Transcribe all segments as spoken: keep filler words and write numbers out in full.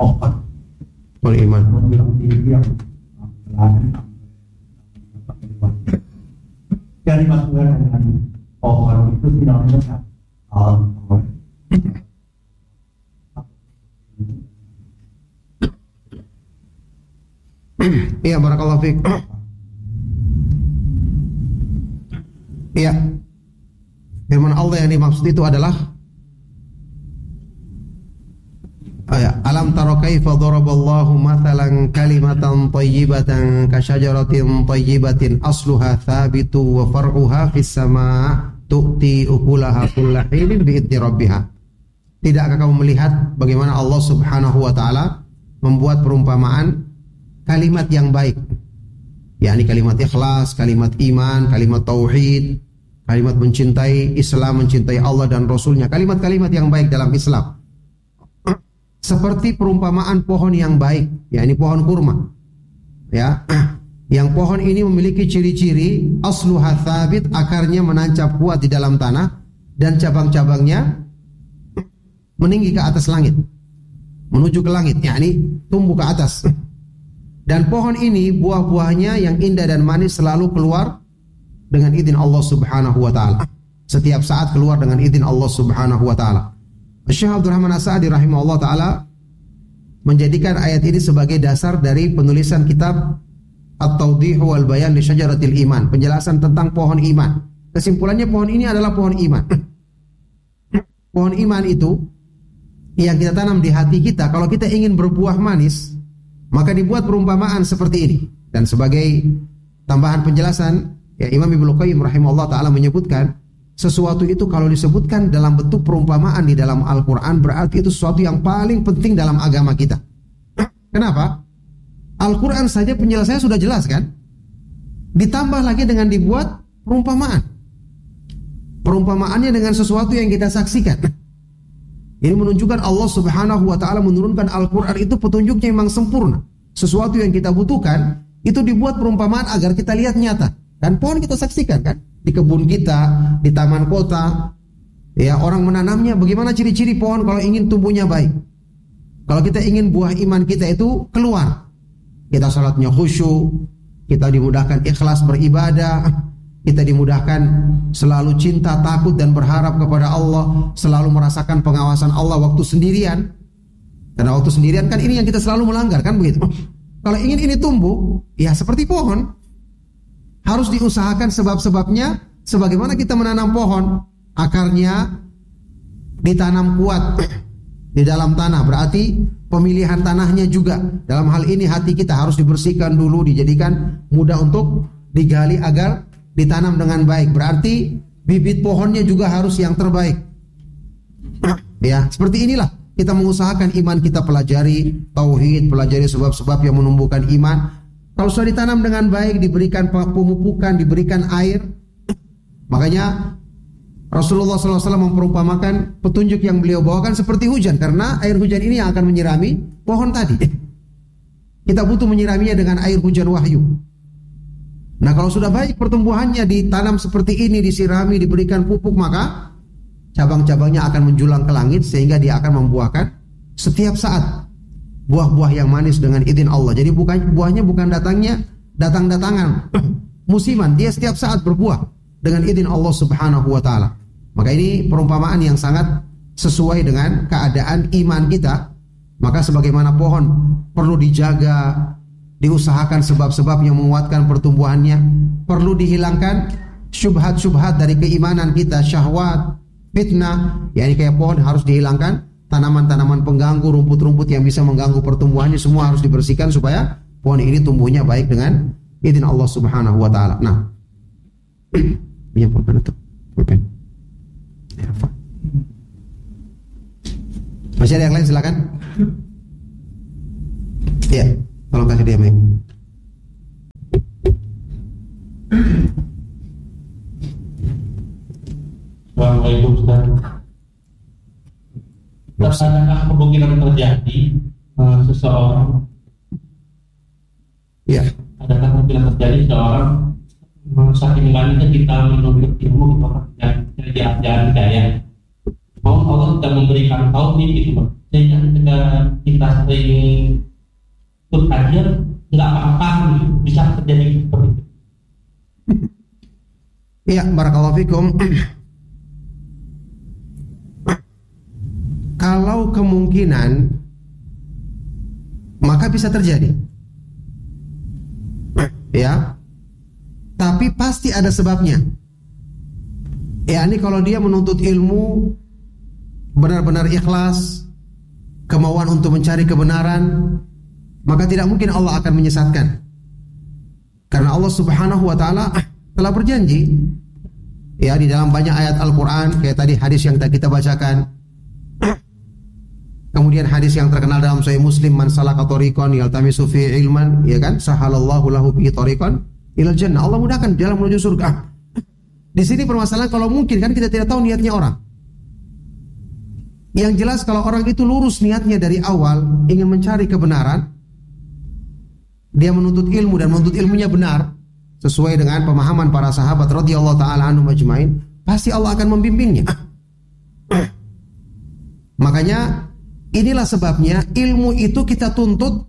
pohon. Pohon iman. Bilang tinggi yang melalui dari masukan dengan pohon itu finalnya kan pohon. Iya, barakallahu fiik. Iya. Firman Allah yang dimaksud itu adalah ayat alam tara kaifa daraballahu mathalan kalimatan thayyibatan kasyajaratin thayyibatin asluha thabitu wa far'uha fis sama' tu'ti ukulaha kullahinin bi'idni rabbiha. Tidakkah kamu melihat bagaimana Allah Subhanahu wa taala membuat perumpamaan kalimat yang baik, yakni kalimat ikhlas, kalimat iman, kalimat tauhid, kalimat mencintai Islam, mencintai Allah dan Rasulnya, kalimat-kalimat yang baik dalam Islam. Seperti perumpamaan pohon yang baik, yakni pohon kurma, ya, yang pohon ini memiliki ciri-ciri asluha thabit, akarnya menancap kuat di dalam tanah dan cabang-cabangnya meninggi ke atas langit, menuju ke langit, yakni tumbuh ke atas. Dan pohon ini buah-buahnya yang indah dan manis selalu keluar dengan izin Allah Subhanahu wa taala. Setiap saat keluar dengan izin Allah Subhanahu wa taala. Syekh Abdul Rahman As-Sa'di rahimahullah taala menjadikan ayat ini sebagai dasar dari penulisan kitab At-Tawdih wal Bayan li Syajaratil Iman, penjelasan tentang pohon iman. Kesimpulannya pohon ini adalah pohon iman. Pohon iman itu yang kita tanam di hati kita, kalau kita ingin berbuah manis, maka dibuat perumpamaan seperti ini. Dan sebagai tambahan penjelasan, ya, Imam Ibnu Qayyim rahimahullah taala menyebutkan, sesuatu itu kalau disebutkan dalam bentuk perumpamaan di dalam Al-Qur'an berarti itu sesuatu yang paling penting dalam agama kita. Kenapa? Al-Qur'an saja penjelasannya sudah jelas kan? Ditambah lagi dengan dibuat perumpamaan. Perumpamaannya dengan sesuatu yang kita saksikan. Ini menunjukkan Allah Subhanahu wa taala menurunkan Al-Qur'an itu petunjuknya memang sempurna. Sesuatu yang kita butuhkan itu dibuat perumpamaan agar kita lihat nyata. Dan pohon kita saksikan kan? Di kebun kita, di taman kota. Ya, orang menanamnya, bagaimana ciri-ciri pohon kalau ingin tumbuhnya baik? Kalau kita ingin buah iman kita itu keluar, kita salatnya khusyuk, kita dimudahkan ikhlas beribadah, kita dimudahkan selalu cinta, takut dan berharap kepada Allah, selalu merasakan pengawasan Allah waktu sendirian. Karena waktu sendirian kan ini yang kita selalu melanggar kan begitu. Kalau ingin ini tumbuh, ya seperti pohon, harus diusahakan sebab-sebabnya. Sebagaimana kita menanam pohon, akarnya ditanam kuat di dalam tanah, berarti pemilihan tanahnya juga. Dalam hal ini hati kita harus dibersihkan dulu, dijadikan mudah untuk digali agar ditanam dengan baik. Berarti bibit pohonnya juga harus yang terbaik. Ya, seperti inilah kita mengusahakan iman kita, pelajari tauhid, pelajari sebab-sebab yang menumbuhkan iman. Kalau sudah ditanam dengan baik, diberikan pemupukan, diberikan air, makanya Rasulullah shallallahu alaihi wasallam memperumpamakan petunjuk yang beliau bawakan seperti hujan, karena air hujan ini yang akan menyirami pohon tadi. Kita butuh menyiraminya dengan air hujan wahyu. Nah, kalau sudah baik pertumbuhannya, ditanam seperti ini, disirami, diberikan pupuk, maka cabang-cabangnya akan menjulang ke langit sehingga dia akan membuahkan setiap saat buah-buah yang manis dengan izin Allah. Jadi bukan buahnya bukan datangnya datang-datangan musiman, dia setiap saat berbuah dengan izin Allah Subhanahu wa taala. Maka ini perumpamaan yang sangat sesuai dengan keadaan iman kita. Maka sebagaimana pohon perlu dijaga, diusahakan sebab-sebab yang menguatkan pertumbuhannya, perlu dihilangkan syubhat-syubhat dari keimanan kita, syahwat, fitnah, yakni kayak pohon harus dihilangkan tanaman-tanaman pengganggu, rumput-rumput yang bisa mengganggu pertumbuhannya, semua harus dibersihkan supaya pohon ini tumbuhnya baik dengan izin Allah Subhanahu wa taala. Nah, punya pulpen itu, pulpen. Masih ada yang lain, silakan. Ya, tolong kasih dia mic. Assalamualaikum Ustaz. Adakah kemungkinan terjadi uh, seseorang? Ya. Adakah kemungkinan terjadi seseorang uh, saking banyak kita menuntut ilmu itu akan jadi ajaran hidayah. Mau Allah tidak memberikan taufik itu, sehingga ketika kita sering ikut kajian nggak paham gitu, bisa terjadi seperti itu. Iya, barakallahu fikum. Kalau kemungkinan, maka bisa terjadi. Ya. Tapi pasti ada sebabnya. Ya, ini kalau dia menuntut ilmu benar-benar ikhlas, kemauan untuk mencari kebenaran, maka tidak mungkin Allah akan menyesatkan. Karena Allah Subhanahu wa taala telah berjanji ya di dalam banyak ayat Al-Qur'an, kayak tadi hadis yang kita bacakan. Kemudian hadis yang terkenal dalam Sahih Muslim, man salaka thariqan yaltamisu fi ilman, ya kan? Sahalallahu lahu bi thariqan ilal jannah. Allah mudahkan jalan menuju surga. Di sini permasalahan kalau mungkin kan kita tidak tahu niatnya orang. Yang jelas kalau orang itu lurus niatnya dari awal ingin mencari kebenaran, dia menuntut ilmu dan menuntut ilmunya benar sesuai dengan pemahaman para sahabat radhiyallahu taala anhum ajmain, pasti Allah akan membimbingnya. Makanya inilah sebabnya ilmu itu kita tuntut,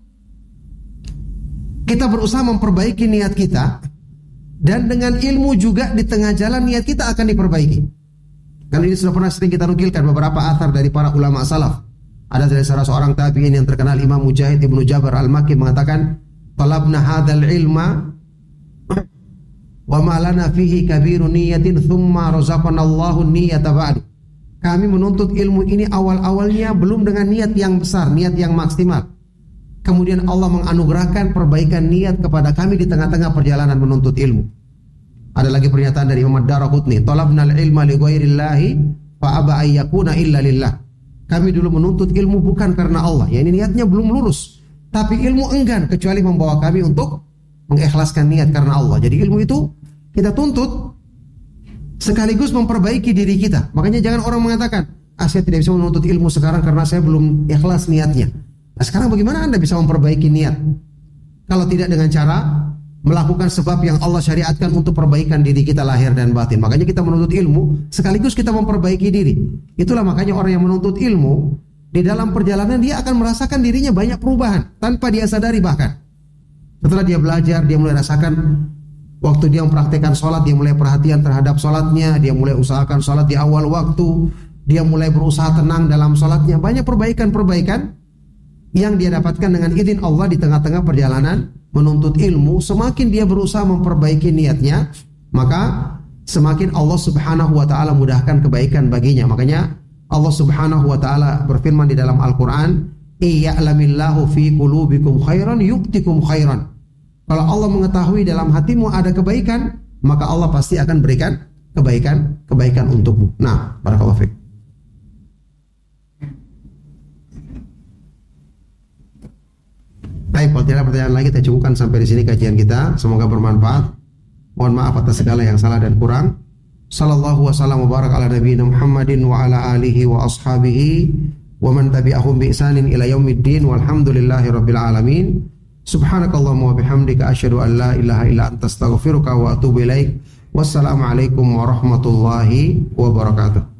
kita berusaha memperbaiki niat kita, dan dengan ilmu juga di tengah jalan niat kita akan diperbaiki. Karena ini sudah pernah sering kita nukilkan beberapa athar dari para ulama salaf. Ada dari salah seorang tabi'in yang terkenal, Imam Mujahid Ibnu Jabr Al-Makki, mengatakan, "Talabna hadzal ilma wa ma lana fihi kabirun niyatin thumma razaqanallahu niyata ba'du." Kami menuntut ilmu ini awal-awalnya belum dengan niat yang besar, niat yang maksimal. Kemudian Allah menganugerahkan perbaikan niat kepada kami di tengah-tengah perjalanan menuntut ilmu. Ada lagi pernyataan dari Imam Ad-Daraqutni, "Talabnal ilma li ghairillahi fa aba ay yakuna illa lillah." Kami dulu menuntut ilmu bukan karena Allah. Ya, ini niatnya belum lurus. Tapi ilmu enggan kecuali membawa kami untuk mengikhlaskan niat karena Allah. Jadi ilmu itu kita tuntut sekaligus memperbaiki diri kita. Makanya jangan orang mengatakan, "Ah, saya tidak bisa menuntut ilmu sekarang karena saya belum ikhlas niatnya." Nah, sekarang bagaimana Anda bisa memperbaiki niat? Kalau tidak dengan cara melakukan sebab yang Allah syariatkan untuk perbaikan diri kita lahir dan batin. Makanya kita menuntut ilmu sekaligus kita memperbaiki diri. Itulah makanya orang yang menuntut ilmu di dalam perjalanan dia akan merasakan dirinya banyak perubahan tanpa dia sadari. Bahkan setelah dia belajar, dia mulai rasakan waktu dia mempraktekkan sholat, dia mulai perhatian terhadap sholatnya, dia mulai usahakan sholat di awal waktu, dia mulai berusaha tenang dalam sholatnya. Banyak perbaikan-perbaikan yang dia dapatkan dengan izin Allah di tengah-tengah perjalanan menuntut ilmu. Semakin dia berusaha memperbaiki niatnya, maka semakin Allah Subhanahu wa taala mudahkan kebaikan baginya. Makanya Allah Subhanahu wa taala berfirman di dalam Al-Qur'an, "Iya'lamillahu fi qulubikum khairan yu'tikum khairan." Kalau Allah mengetahui dalam hatimu ada kebaikan, maka Allah pasti akan berikan kebaikan-kebaikan untukmu. Nah, barakallahu fiik. Baik, kalau tidak ada pertanyaan lagi, kita cukupkan sampai di sini kajian kita. Semoga bermanfaat. Mohon maaf atas segala yang salah dan kurang. Sallallahu wasallam wa baraka ala nabiyina Muhammadin wa ala alihi wa ashabihi wa man tabi'ahum bi ihsanin ila yaumiddin walhamdulillahi rabbil alamin. Subhanakallahumma wa bihamdika asyhadu an la ilaha illa anta astaghfiruka wa atubu ilaik. Wassalamu alaikum warahmatullahi wabarakatuh.